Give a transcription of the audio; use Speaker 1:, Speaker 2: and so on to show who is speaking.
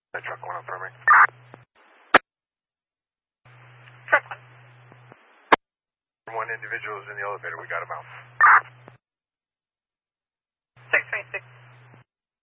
Speaker 1: That truck going up for me.
Speaker 2: Truck 1.
Speaker 1: One individual is in the elevator. We got him out.